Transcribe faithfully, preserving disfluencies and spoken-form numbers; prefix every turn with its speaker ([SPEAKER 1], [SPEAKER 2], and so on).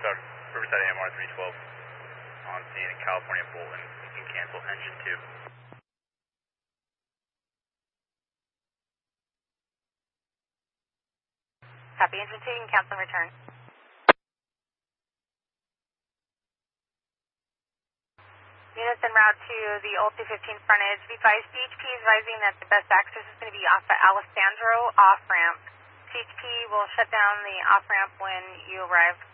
[SPEAKER 1] Riverside, Riverside A M R three twelve on scene in California Bolton. You can cancel engine two.
[SPEAKER 2] Copy, engine two, you can cancel and return. Units en route to the old two fifteen frontage. V five C H P is advising that the best access is going to be off the Alessandro off-ramp. C H P will shut down the off-ramp when you arrive.